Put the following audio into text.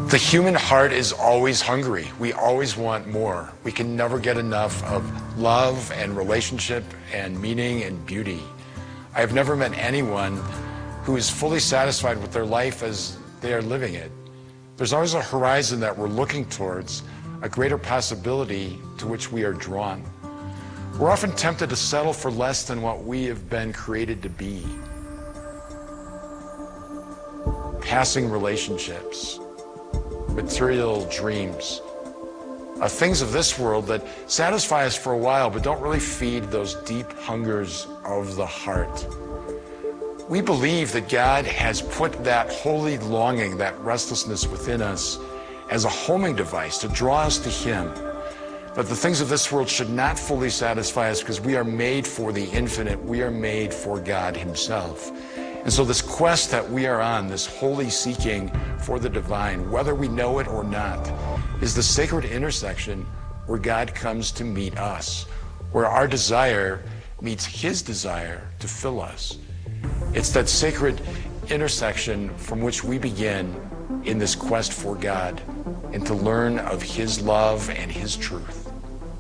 The human heart is always hungry. We always want more. We can never get enough of love and relationship and meaning and beauty. I have never met anyone who is fully satisfied with their life as they are living it. There's always a horizon that we're looking towards, a greater possibility to which we are drawn. We're often tempted to settle for less than what we have been created to be. Passing relationships, material dreams, things of this world that satisfy us for a while but don't really feed those deep hungers of the heart. We believe that God has put that holy longing, that restlessness within us as a homing device to draw us to Him. But the things of this world should not fully satisfy us because we are made for the infinite. We are made for God Himself. And so this quest that we are on, this holy seeking for the divine, whether we know it or not, is the sacred intersection where God comes to meet us, where our desire meets His desire to fill us. It's that sacred intersection from which we begin in this quest for God and to learn of His love and His truth.